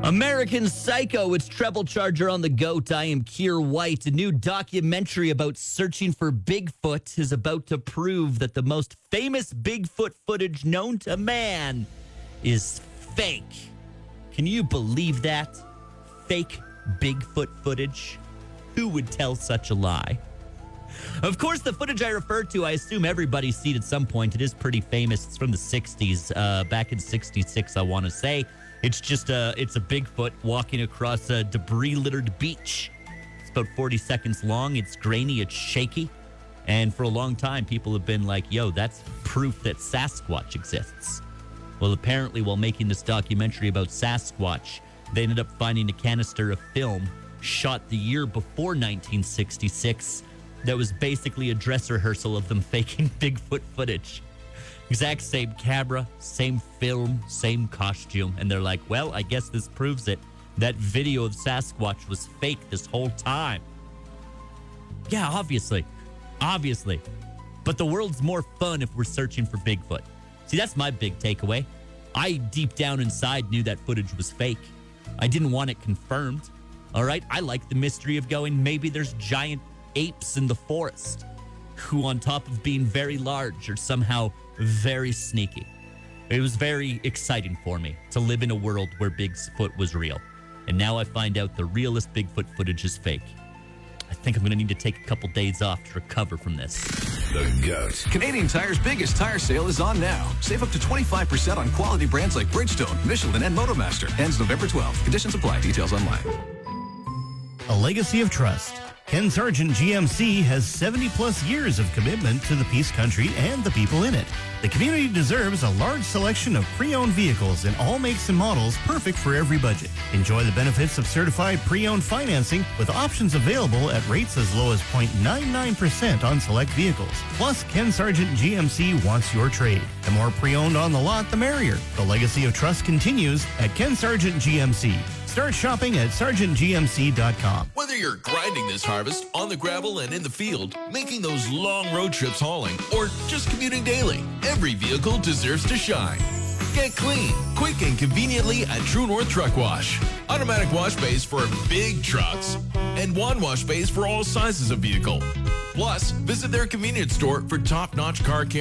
American Psycho, it's Treble Charger on the goat. I am Keir White. A new documentary about searching for Bigfoot is about to prove that the most famous Bigfoot footage known to man is fake. Can you believe that? Fake Bigfoot footage? Who would tell such a lie? Of course, the footage I refer to, I assume everybody's seen at some point. It is pretty famous. It's from the 60s, back in 66, I want to say. It's a Bigfoot walking across a debris-littered beach. It's about 40 seconds long. It's grainy. It's shaky. And for a long time, people have been like, yo, that's proof that Sasquatch exists. Well, apparently, while making this documentary about Sasquatch, they ended up finding a canister of film shot the year before 1966 that was basically a dress rehearsal of them faking Bigfoot footage. Exact same camera, same film, same costume. And they're like, well, I guess this proves it. That video of Sasquatch was fake this whole time. Yeah, obviously. But the world's more fun if we're searching for Bigfoot. See, that's my big takeaway. I, deep down inside, knew that footage was fake. I didn't want it confirmed. All right? I like the mystery of going, maybe there's giant apes in the forest who, on top of being very large, are somehow very sneaky. It was very exciting for me to live in a world where Bigfoot was real. And now I find out the realest Bigfoot footage is fake. I think I'm going to need to take a couple days off to recover from this. The GOAT. Canadian Tire's biggest tire sale is on now. Save up to 25% on quality brands like Bridgestone, Michelin, and Motomaster. Ends November 12th. Conditions apply. Details online. A legacy of trust. Ken Sargent GMC has 70-plus years of commitment to the Peace Country and the people in it. The community deserves a large selection of pre-owned vehicles in all makes and models, perfect for every budget. Enjoy the benefits of certified pre-owned financing with options available at rates as low as 0.99% on select vehicles. Plus, Ken Sargent GMC wants your trade. The more pre-owned on the lot, the merrier. The legacy of trust continues at Ken Sargent GMC. Start shopping at sargentgmc.com. Whether you're grinding this harvest, on the gravel and in the field, making those long road trips hauling, or just commuting daily, every vehicle deserves to shine. Get clean, quick, and conveniently at True North Truck Wash. Automatic wash bays for big trucks and one wash bays for all sizes of vehicle. Plus, visit their convenience store for top-notch car care.